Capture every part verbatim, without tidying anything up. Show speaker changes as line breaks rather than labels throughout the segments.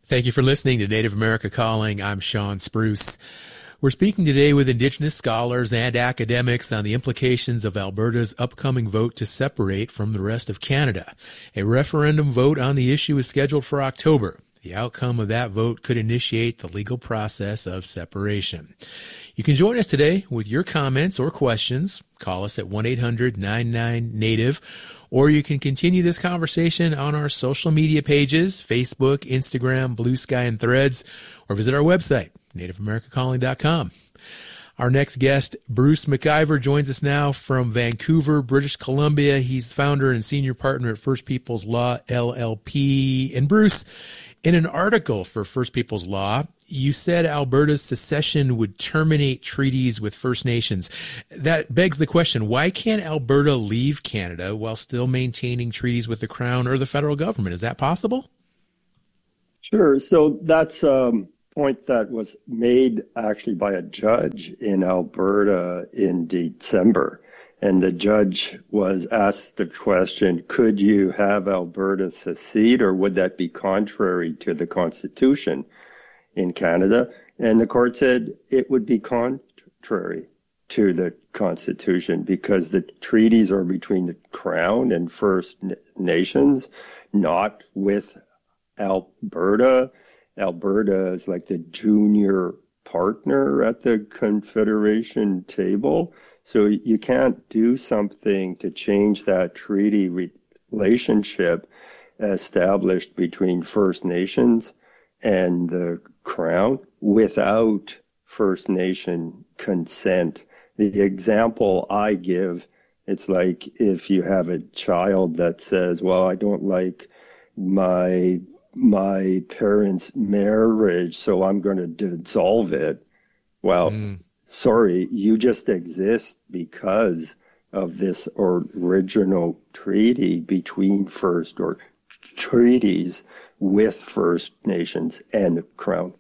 Thank you for listening to Native America Calling. I'm Sean Spruce. We're speaking today with Indigenous scholars and academics on the implications of Alberta's upcoming vote to separate from the rest of Canada. A referendum vote on the issue is scheduled for October. The outcome of that vote could initiate the legal process of separation. You can join us today with your comments or questions. Call us at one eight hundred nine nine native, or you can continue this conversation on our social media pages, Facebook, Instagram, Blue Sky, and Threads, or visit our website, native america calling dot com. Our next guest, Bruce McIver, joins us now from Vancouver, British Columbia. He's founder and senior partner at First Peoples Law, L L P. And Bruce, in an article for First Peoples Law, you said Alberta's secession would terminate treaties with First Nations. That begs the question, why can't Alberta leave Canada while still maintaining treaties with the Crown or the federal government? Is that possible?
Sure. So that's a point that was made actually by a judge in Alberta in December. And the judge was asked the question, could you have Alberta secede, or would that be contrary to the Constitution in Canada? And the court said it would be contrary to the Constitution because the treaties are between the Crown and First Nations, not with Alberta. Alberta is like the junior partner at the Confederation table. So you can't do something to change that treaty relationship established between First Nations and the Crown without First Nation consent. The example I give, it's like if you have a child that says, well, I don't like my my parents' marriage, so I'm going to dissolve it. Well, mm. sorry, you just exist because of this original treaty between First or treaties with First Nations and the Crown.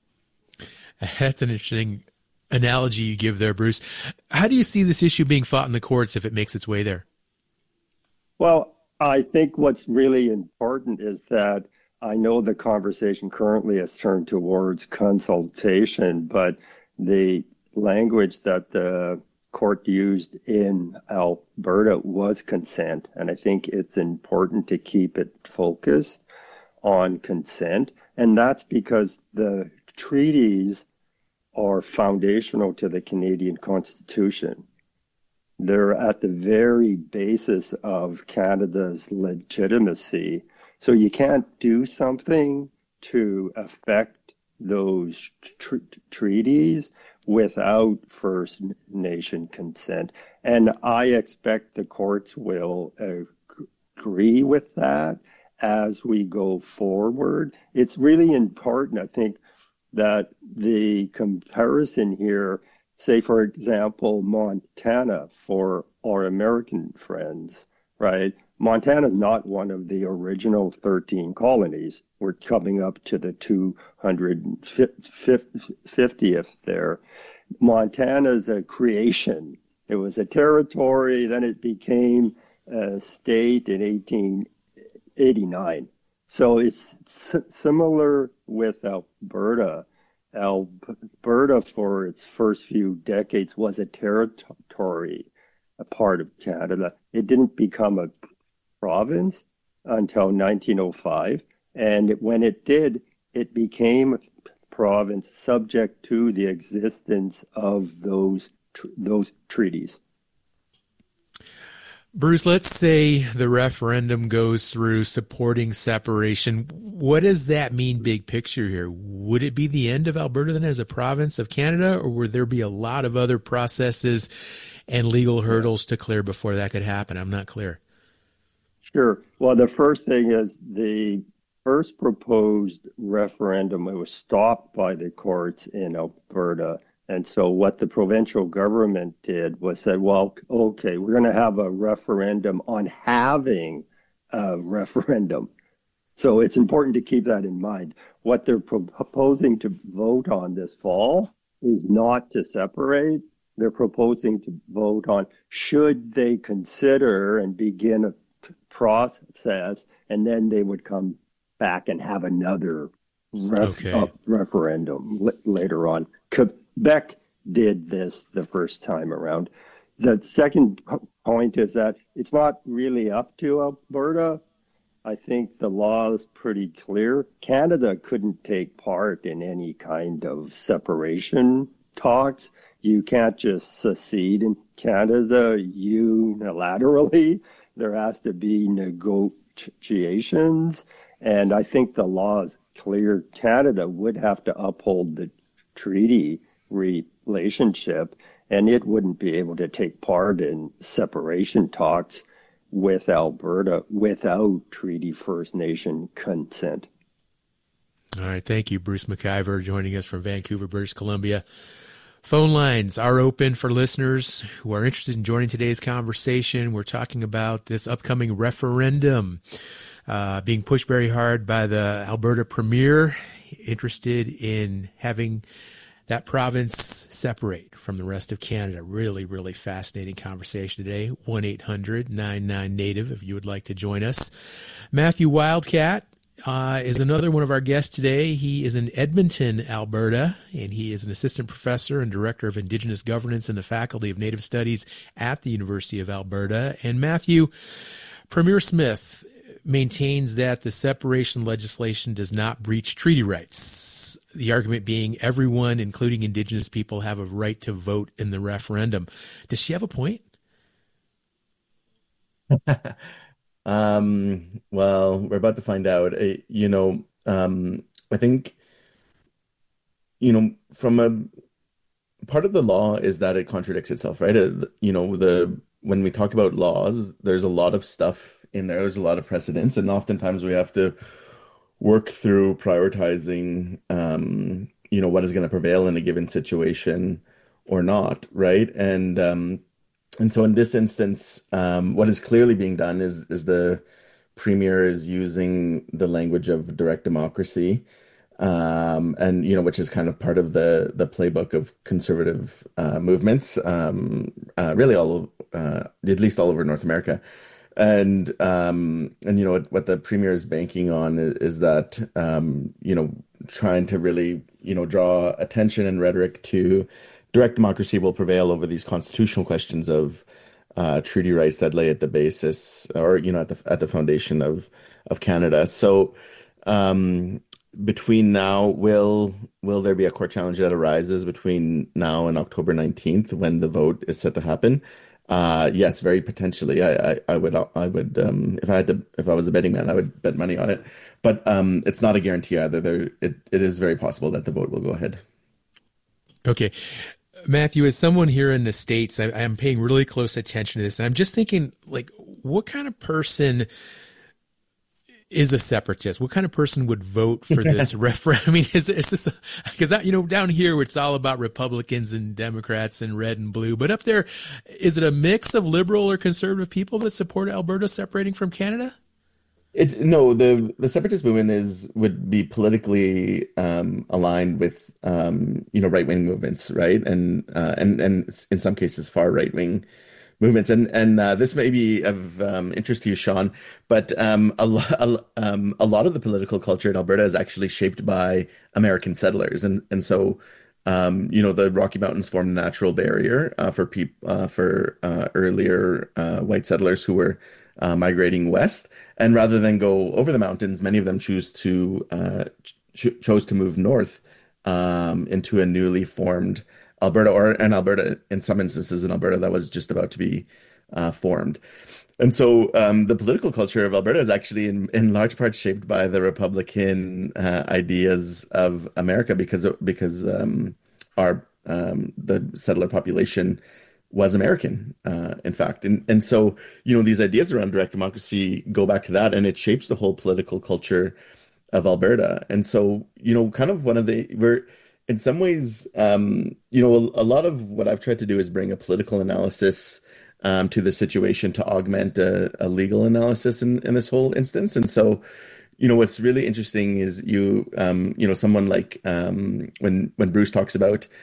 That's an interesting analogy you give there, Bruce. How do you see this issue being fought in the courts if it makes its way there?
Well, I think what's really important is that I know the conversation currently has turned towards consultation, but the language that the court used in Alberta was consent. And I think it's important to keep it focused on consent. And that's because the treaties are foundational to the Canadian Constitution. They're at the very basis of Canada's legitimacy. So you can't do something to affect those tr- treaties without First Nation consent. And I expect the courts will agree with that as we go forward. It's really important, I think, that the comparison here, say, for example, Montana for our American friends, right? Montana is not one of the original thirteen colonies. We're coming up to the two hundred fiftieth there. Montana is a creation. It was a territory, then it became a state in eighteen eighty-nine. So it's similar with Alberta. Alberta, for its first few decades, was a territory, a part of Canada. It didn't become a province until nineteen oh five, and when it did, it became a province subject to the existence of those tr- those treaties.
Bruce, let's say the referendum goes through supporting separation. What does that mean big picture here? Would it be the end of Alberta then as a province of Canada, or would there be a lot of other processes and legal hurdles to clear before that could happen? I'm not clear.
Sure. Well, the first thing is the first proposed referendum, it was stopped by the courts in Alberta. And so what the provincial government did was said, well, okay, we're going to have a referendum on having a referendum. So it's important to keep that in mind. What they're proposing to vote on this fall is not to separate. They're proposing to vote on should they consider and begin a process, and then they would come back and have another ref, uh,
Okay.
referendum l- later on. Quebec did this the first time around. The second p- point is that it's not really up to Alberta. I think the law is pretty clear. Canada couldn't take part in any kind of separation talks. You can't just secede in Canada unilaterally. There has to be negotiations. And I think the law is clear. Canada would have to uphold the treaty relationship, and it wouldn't be able to take part in separation talks with Alberta without Treaty First Nation consent.
All right. Thank you, Bruce McIver, joining us from Vancouver, British Columbia. Phone lines are open for listeners who are interested in joining today's conversation. We're talking about this upcoming referendum uh, being pushed very hard by the Alberta Premier, interested in having that province separate from the rest of Canada. Really, really fascinating conversation today. one eight hundred nine nine native if you would like to join us. Matthew Wildcat uh, is another one of our guests today. He is in Edmonton, Alberta, and he is an assistant professor and director of Indigenous governance in the Faculty of Native Studies at the University of Alberta. And Matthew, Premier Smith maintains that the separation legislation does not breach treaty rights. The argument being everyone, including Indigenous people, have a right to vote in the referendum. Does she have a point?
Um, well, we're about to find out. Uh, you know, um, I think, you know, from a part of the law is that it contradicts itself, right? Uh, you know, the when we talk about laws, there's a lot of stuff in there. There's a lot of precedents, and oftentimes we have to work through prioritizing, um, you know, what is going to prevail in a given situation or not, right? And um, and so in this instance, um, what is clearly being done is is the premier is using the language of direct democracy, um, and you know, which is kind of part of the the playbook of conservative uh, movements, um, uh, really all uh, at least all over North America. And um, and you know what, what the premier is banking on is, is that um, you know trying to really you know draw attention and rhetoric to direct democracy will prevail over these constitutional questions of uh, treaty rights that lay at the basis or you know at the at the foundation of of Canada. So um, between now, will will there be a court challenge that arises between now and October nineteenth when the vote is set to happen? Uh, yes, very potentially. I, I, I would, I would, um, if I had to, if I was a betting man, I would bet money on it. But um, it's not a guarantee either. There, it, it is very possible that the vote will go ahead.
Okay. Matthew, as someone here in the States, I, I'm paying really close attention to this. And I'm just thinking, like, what kind of person is a separatist? What kind of person would vote for this referendum? I mean, is, is this, because, you know, down here it's all about Republicans and Democrats and red and blue. But up there, is it a mix of liberal or conservative people that support Alberta separating from Canada?
It no, the the separatist movement is would be politically um, aligned with um, you know right wing movements, right, and uh, and and in some cases far right wing movements, and and uh, this may be of um, interest to you, Sean, but um, a, lo- a, um, a lot of the political culture in Alberta is actually shaped by American settlers, and and so um, you know the Rocky Mountains formed a natural barrier uh, for peop- uh, for uh, earlier uh, white settlers who were uh, migrating west, and rather than go over the mountains, many of them choose to uh, ch- chose to move north um, into a newly formed Alberta, or an Alberta, in some instances, in Alberta that was just about to be uh, formed. And so um, the political culture of Alberta is actually in, in large part shaped by the Republican uh, ideas of America because because um, our um, the settler population was American, uh, in fact. And and so, you know, these ideas around direct democracy go back to that, and it shapes the whole political culture of Alberta. And so, you know, kind of one of the, we're, in some ways, um, you know, a, a lot of what I've tried to do is bring a political analysis um, to the situation to augment a, a legal analysis in, in this whole instance. And so, you know, what's really interesting is you, um, you know, someone like um, when when Bruce talks about,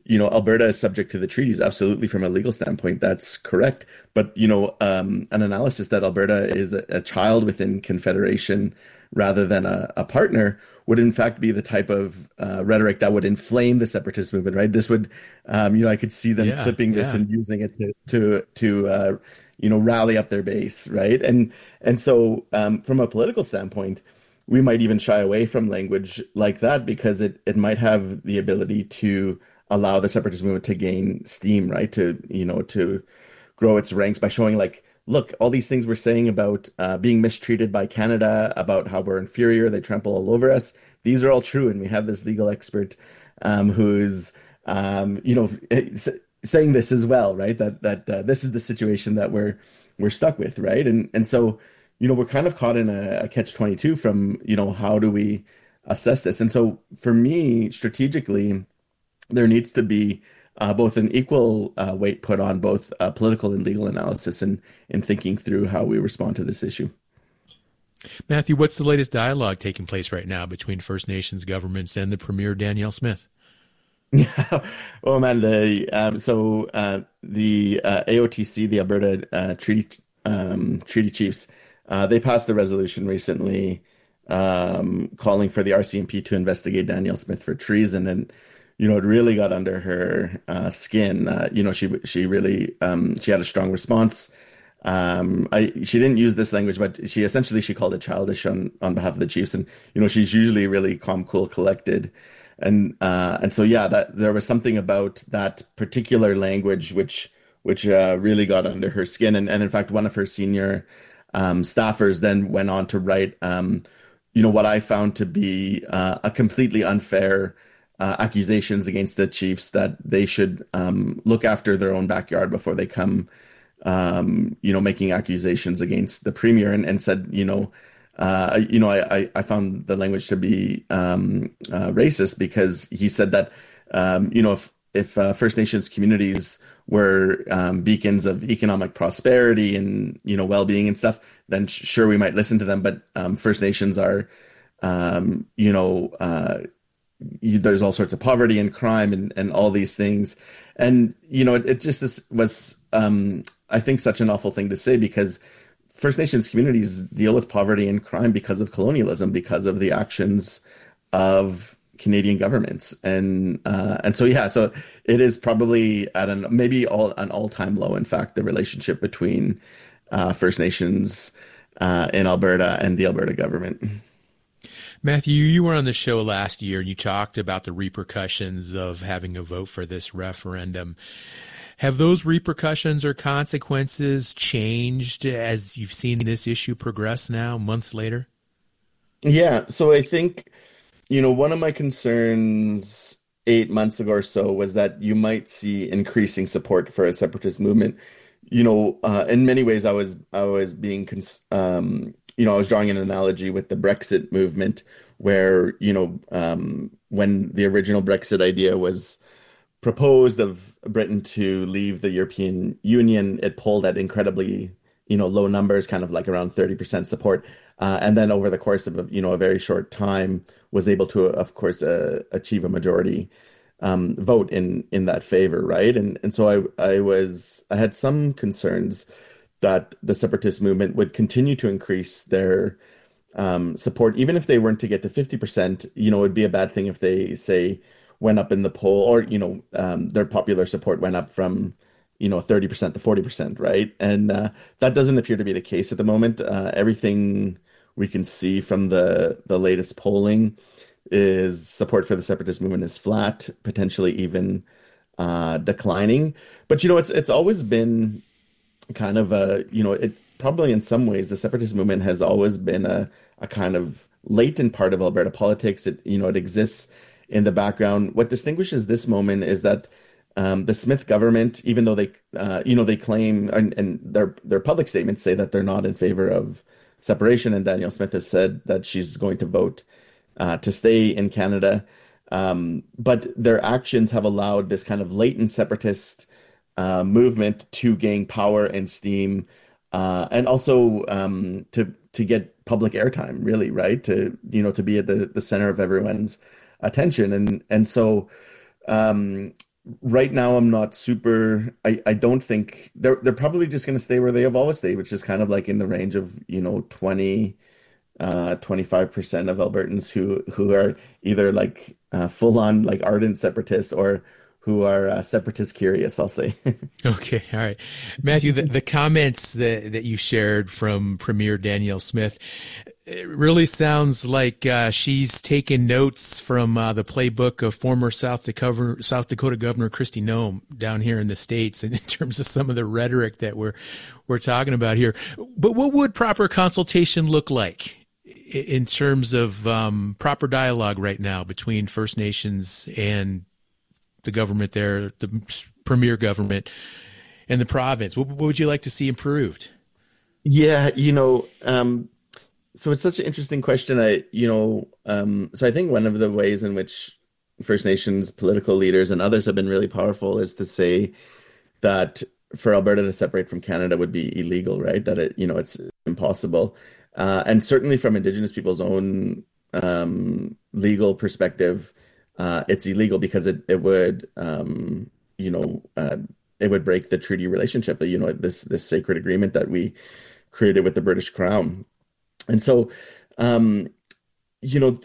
you know, Alberta is subject to the treaties. Absolutely, from a legal standpoint, that's correct. But, you know, um, an analysis that Alberta is a, a child within Confederation rather than a, a partner would in fact be the type of uh, rhetoric that would inflame the separatist movement, right? This would, um, you know, I could see them
Yeah,
clipping this
yeah.
and using it to, to, to uh, you know, rally up their base, right? And and so um, from a political standpoint, we might even shy away from language like that because it, it might have the ability to allow the separatist movement to gain steam, right? To, you know, to grow its ranks by showing like, look, all these things we're saying about uh, being mistreated by Canada, about how we're inferior, they trample all over us. These are all true. And we have this legal expert um, who's, um, you know, saying this as well, right? That that uh, this is the situation that we're we're stuck with, right? And and so, you know, we're kind of caught in a, a catch twenty-two from, you know, how do we assess this? And so for me, strategically, there needs to be uh, both an equal uh, weight put on both uh, political and legal analysis and in thinking through how we respond to this issue.
Matthew, what's the latest dialogue taking place right now between First Nations governments and the Premier Danielle Smith?
Yeah, well, man, the um, so uh, the uh, A O T C, the Alberta uh, Treaty um, Treaty Chiefs, uh, they passed a resolution recently um, calling for the R C M P to investigate Danielle Smith for treason, and you know, it really got under her uh, skin. Uh, you know, she she really um, she had a strong response. Um, I she didn't use this language, but she essentially she called it childish on on behalf of the Chiefs, and you know, she's usually really calm, cool, collected. And uh, and so yeah, that there was something about that particular language which which uh, really got under her skin. And and in fact, one of her senior um, staffers then went on to write, um, you know, what I found to be uh, a completely unfair uh, accusations against the Chiefs that they should um, look after their own backyard before they come, um, you know, making accusations against the Premier, and, and said, you know. Uh, you know, I, I found the language to be um, uh, racist because he said that, um, you know, if if uh, First Nations communities were um, beacons of economic prosperity and, you know, well-being and stuff, then sh- sure, we might listen to them. But um, First Nations are, um, you know, uh, there's all sorts of poverty and crime and, and all these things. And, you know, it, it just is, was, um, I think, such an awful thing to say because First Nations communities deal with poverty and crime because of colonialism, because of the actions of Canadian governments, and uh, and so yeah, so it is probably at an maybe all an all time low. In fact, the relationship between uh, First Nations uh, in Alberta and the Alberta government.
Matthew, you were on the show last year and you talked about the repercussions of having a vote for this referendum. Have those repercussions or consequences changed as you've seen this issue progress now, months later?
Yeah, so I think, you know, one of my concerns eight months ago or so was that you might see increasing support for a separatist movement. You know, uh, in many ways, I was I was being, cons- um, you know, I was drawing an analogy with the Brexit movement, where you know, um, when the original Brexit idea was proposed of Britain to leave the European Union, it polled at incredibly, you know, low numbers, kind of like around thirty percent support. Uh, and then over the course of, a, you know, a very short time was able to, of course, uh, achieve a majority um, vote in in that favor, right? And and so I I was I had some concerns that the separatist movement would continue to increase their um, support, even if they weren't to get to fifty percent. You know, it would be a bad thing if they say went up in the poll, or you know, um, their popular support went up from, you know, thirty percent to forty percent, right? And uh, that doesn't appear to be the case at the moment. Uh, everything we can see from the the latest polling is support for the separatist movement is flat, potentially even uh, declining. But you know, it's it's always been kind of a, you know, it probably in some ways the separatist movement has always been a a kind of latent part of Alberta politics. It, you know, it exists in the background. What distinguishes this moment is that um, the Smith government, even though they, uh, you know, they claim and, and their their public statements say that they're not in favor of separation, and Danielle Smith has said that she's going to vote uh, to stay in Canada, um, but their actions have allowed this kind of latent separatist uh, movement to gain power and steam, uh, and also um, to to get public airtime, really, right? To, you know, to be at the, the center of everyone's attention. And and so, um, right now I'm not super, I, I don't think they're they're probably just going to stay where they have always stayed, which is kind of like in the range of, you know, twenty, uh, twenty-five percent of Albertans who who are either like uh, full on like ardent separatists or who are uh, separatist curious, I'll say.
Okay. All right. Matthew, the, the comments that, that you shared from Premier Danielle Smith, it really sounds like uh, she's taken notes from uh, the playbook of former South Dakota, South Dakota Governor Kristi Noem down here in the States, and in terms of some of the rhetoric that we're we're talking about here. But what would proper consultation look like in terms of um, proper dialogue right now between First Nations and the government there, the premier government, and the province? What, what would you like to see improved?
Yeah, you know, um, so it's such an interesting question. I, you know, um, so I think one of the ways in which First Nations political leaders and others have been really powerful is to say that for Alberta to separate from Canada would be illegal, right? That it, you know, it's impossible. Uh, and certainly from Indigenous people's own um, legal perspective, Uh, it's illegal because it it would um, you know uh, it would break the treaty relationship, you know, this this sacred agreement that we created with the British Crown. And so um, you know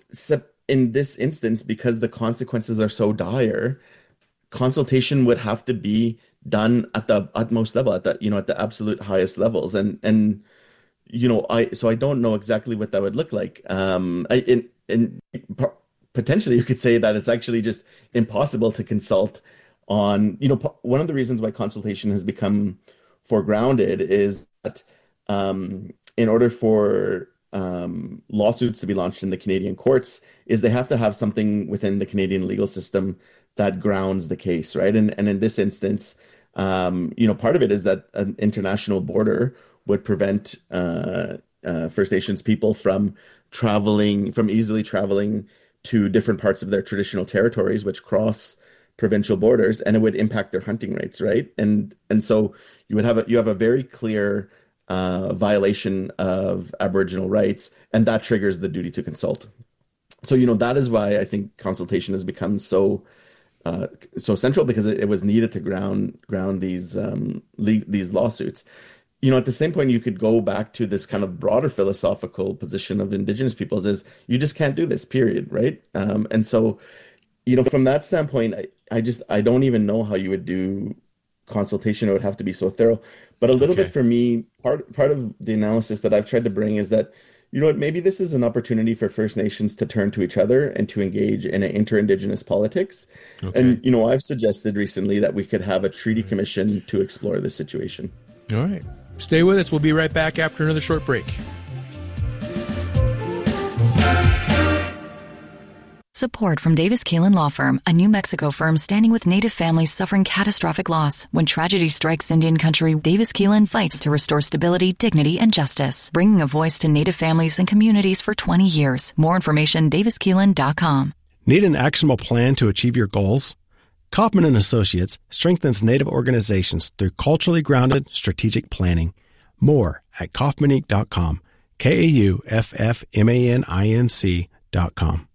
in this instance, because the consequences are so dire, consultation would have to be done at the utmost level, at the you know at the absolute highest levels. And and you know I so I don't know exactly what that would look like. Um, I, in in Potentially, you could say that it's actually just impossible to consult on, you know, one of the reasons why consultation has become foregrounded is that um, in order for um, lawsuits to be launched in the Canadian courts, is they have to have something within the Canadian legal system that grounds the case, right? And and in this instance, um, you know, part of it is that an international border would prevent uh, uh, First Nations people from traveling, from easily traveling to different parts of their traditional territories, which cross provincial borders, and it would impact their hunting rates, right? And and so you would have a, you have a very clear uh, violation of Aboriginal rights, and that triggers the duty to consult. So you know that is why I think consultation has become so uh, so central, because it, it was needed to ground ground these um, le- these lawsuits. You know, at the same point, you could go back to this kind of broader philosophical position of Indigenous peoples is you just can't do this, period, right? Um, and so, you know, from that standpoint, I, I just, I don't even know how you would do consultation. It would have to be so thorough. But a little okay. bit for me, part part of the analysis that I've tried to bring is that, you know what, maybe this is an opportunity for First Nations to turn to each other and to engage in an inter-Indigenous politics. Okay. And, you know, I've suggested recently that we could have a treaty commission to explore this situation.
All right. Stay with us. We'll be right back after another short break.
Support from Davis Keelan Law Firm, a New Mexico firm standing with Native families suffering catastrophic loss. When tragedy strikes Indian country, Davis Keelan fights to restore stability, dignity, and justice, bringing a voice to Native families and communities for twenty years. More information, davis keelan dot com.
Need an actionable plan to achieve your goals? Kaufman and Associates strengthens Native organizations through culturally grounded strategic planning. More at kaufman inc dot com. K A U F F M A N I N C dot com.